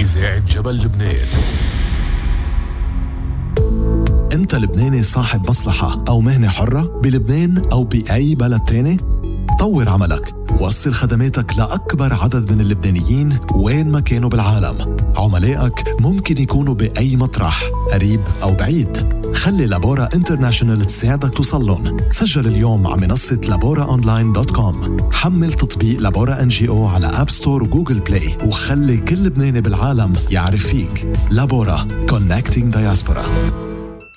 إذاعة جبل لبنان. أنت لبناني صاحب مصلحة أو مهنة حرة بلبنان أو بأي بلد تاني؟ طور عملك، وصل خدماتك لأكبر عدد من اللبنانيين وين ما كانوا بالعالم. عملائك ممكن يكونوا بأي مطرح قريب أو بعيد. خلي لابورا انترناشونال تساعدك توصلن. تسجل اليوم على منصة laboraonline.com. حمل تطبيق لابورا NGO على أب ستور وجوجل بلاي، وخلي كل لبناني بالعالم يعرف فيك. لابورا Connecting Diaspora.